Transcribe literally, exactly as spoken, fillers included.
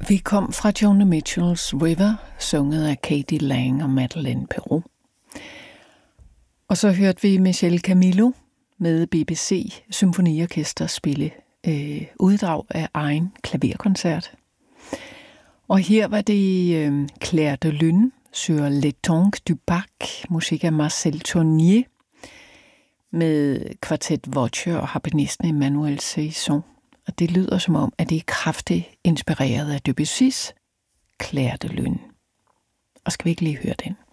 Vi kom fra Joni Mitchells River, sunget af Katie Lang og Madeleine Peyroux. Og så hørte vi Michel Camilo med B B C Symfoniorkester spille øh, uddrag af egen klaverkoncert. Og her var det øh, Claire de Lune sur Les Tongs du Bac, musik af Marcel Tournier, med kvartet Voce og harpenisten Emmanuel Saison. Og det lyder som om, at det er kraftigt inspireret af Debussy's Claire de Lune. Og skal vi ikke lige høre den?